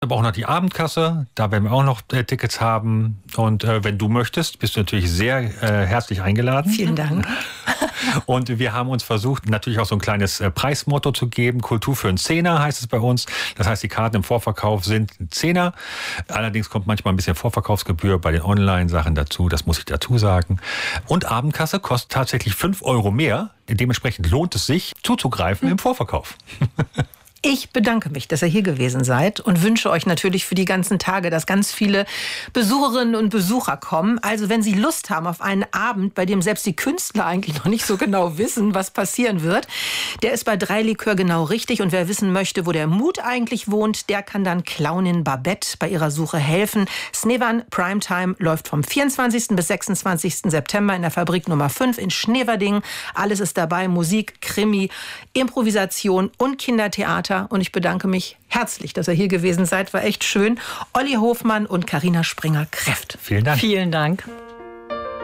Aber auch noch die Abendkasse, da werden wir auch noch Tickets haben. Und wenn du möchtest, bist du natürlich sehr herzlich eingeladen. Vielen Dank. Und wir haben uns versucht, natürlich auch so ein kleines Preismotto zu geben. Kultur für einen Zehner heißt es bei uns. Das heißt, die Karten im Vorverkauf sind ein Zehner. Allerdings kommt manchmal ein bisschen Vorverkaufsgebühr bei den Online-Sachen dazu. Das muss ich dazu sagen. Und Abendkasse kostet tatsächlich 5 Euro mehr. Dementsprechend lohnt es sich, zuzugreifen im Vorverkauf. Ich bedanke mich, dass ihr hier gewesen seid und wünsche euch natürlich für die ganzen Tage, dass ganz viele Besucherinnen und Besucher kommen. Also wenn Sie Lust haben auf einen Abend, bei dem selbst die Künstler eigentlich noch nicht so genau wissen, was passieren wird, der ist bei 3 Likör genau richtig. Und wer wissen möchte, wo der Mut eigentlich wohnt, der kann dann Clownin Babette bei ihrer Suche helfen. Snevan Primetime läuft vom 24. bis 26. September in der Fabrik Nummer 5 in Schneverding. Alles ist dabei, Musik, Krimi, Improvisation und Kindertheater. Und ich bedanke mich herzlich, dass ihr hier gewesen seid. War echt schön. Olli Hofmann und Carina Springer-Kreft. Vielen Dank. Vielen Dank.